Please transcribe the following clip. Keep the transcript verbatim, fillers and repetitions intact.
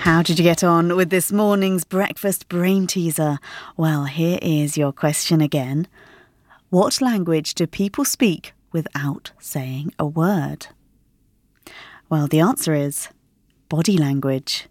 How did you get on with this morning's breakfast brain teaser? Well, here is your question again. What language do people speak without saying a word? Well, the answer is body language.